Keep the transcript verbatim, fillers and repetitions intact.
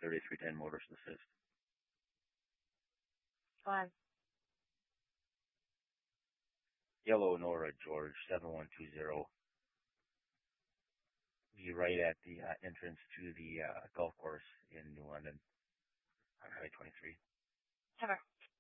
thirty-three ten motorist assist. Five. Yellow Nora George seven one two zero. Be right at the uh, entrance to the uh, golf course in New London on Highway twenty-three. Cover.